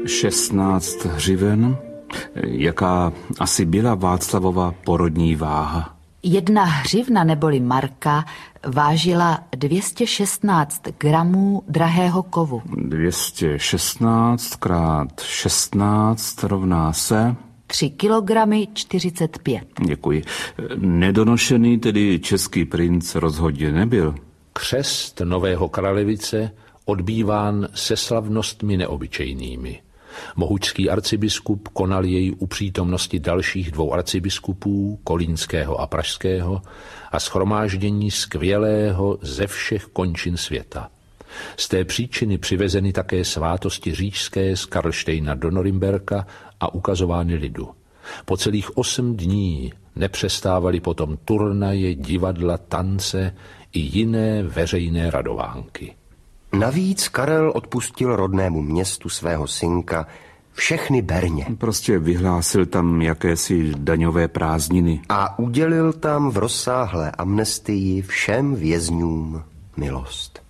16 hřiven. Jaká asi byla Václavova porodní váha? 1 hřivna neboli marka vážila 216 gramů drahého kovu. 216 krát 16 rovná se... 3 kilogramy 45. Děkuji. Nedonošený tedy český princ rozhodně nebyl. Křest nového kralevice odbýván se slavnostmi neobyčejnými. Mohučský arcibiskup konal jej u přítomnosti dalších 2 arcibiskupů, kolínského a pražského, a shromáždění skvělého ze všech končin světa. Z té příčiny přivezeny také svátosti říšské z Karlštejna do Norimberka a ukazovány lidu. Po celých 8 dní nepřestávaly potom turnaje, divadla, tance i jiné veřejné radovánky. Navíc Karel odpustil rodnému městu svého synka všechny berně. Prostě vyhlásil tam jakési daňové prázdniny. A udělil tam v rozsáhlé amnestii všem vězňům milost.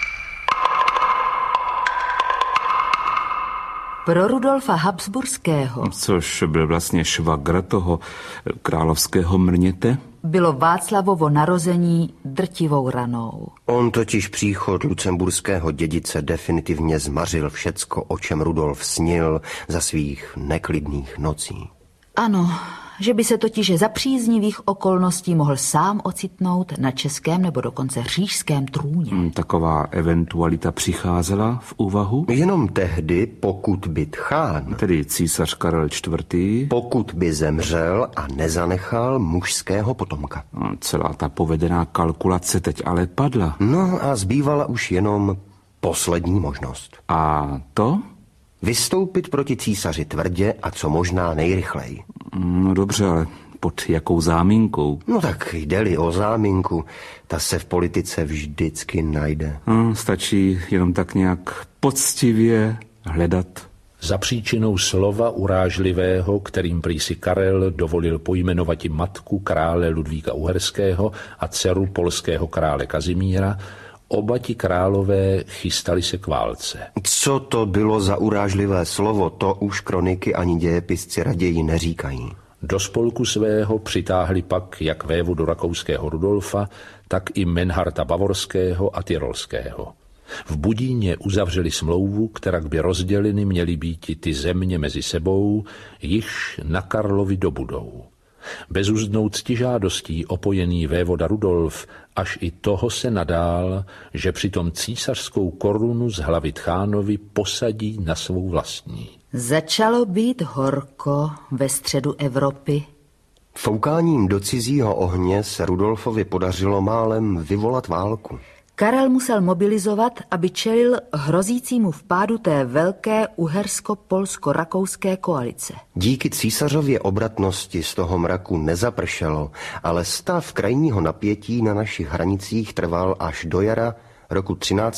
Pro Rudolfa Habsburského, což byl vlastně švagr toho královského mrněte, bylo Václavovo narození drtivou ranou. On totiž příchod lucemburského dědice definitivně zmařil všecko, o čem Rudolf snil za svých neklidných nocí. Ano, že by se totiž za příznivých okolností mohl sám ocitnout na českém nebo dokonce říšském trůně. Taková eventualita přicházela v úvahu? Jenom tehdy, pokud by Tchán, tedy císař Karel IV., pokud by zemřel a nezanechal mužského potomka. Celá ta povedená kalkulace teď ale padla. No a zbývala už jenom poslední možnost. A to? Vystoupit proti císaři tvrdě a co možná nejrychleji. No dobře, ale pod jakou záminkou? No tak jde-li o záminku, ta se v politice vždycky najde. Stačí jenom tak nějak poctivě hledat. Za příčinou slova urážlivého, kterým prý si Karel dovolil pojmenovati matku krále Ludvíka Uherského a dceru polského krále Kazimíra, oba ti králové chystali se k válce. Co to bylo za urážlivé slovo, to už kroniky ani dějepisci raději neříkají. Do spolku svého přitáhli pak jak vévodu rakouského Rudolfa, tak i Menharta Bavorského a Tyrolského. V Budíně uzavřeli smlouvu, která by rozděleny měly být ty země mezi sebou, již na Karlovi dobudou. Bezuzdnou ctižádostí opojený vévoda Rudolf až i toho se nadál, že přitom císařskou korunu z hlavy Tchánovi posadí na svou vlastní. Začalo být horko ve středu Evropy. Foukáním do cizího ohně se Rudolfovi podařilo málem vyvolat válku. Karel musel mobilizovat, aby čelil hrozícímu vpádu té velké uhersko-polsko-rakouské koalice. Díky císařově obratnosti z toho mraku nezapršelo, ale stav krajního napětí na našich hranicích trval až do jara roku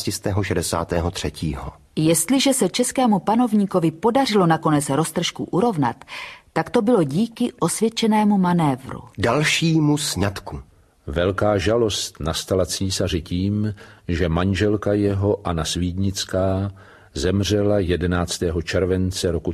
1363. Jestliže se českému panovníkovi podařilo nakonec roztržku urovnat, tak to bylo díky osvědčenému manévru. Dalšímu sňatku. Velká žalost nastala císaři tím, že manželka jeho Anna Svídnická zemřela 11. července roku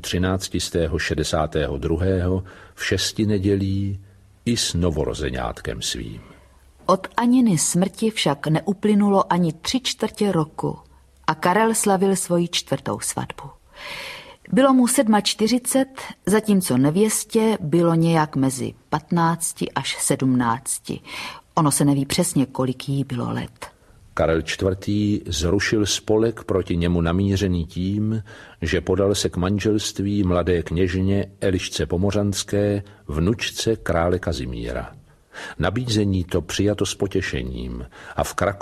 1362. v 6 nedělí i s novorozeňátkem svým. Od Aniny smrti však neuplynulo ani 3/4 roku a Karel slavil svoji 4. svatbu. Bylo mu 47, zatímco nevěstě bylo nějak mezi 15 až 17. Ono se neví přesně, kolik jí bylo let. Karel IV. Zrušil spolek proti němu namířený tím, že podal se k manželství mladé kněžně Elišce Pomořanské, vnučce krále Kazimíra. Nabízení to přijato s potěšením a v Krakově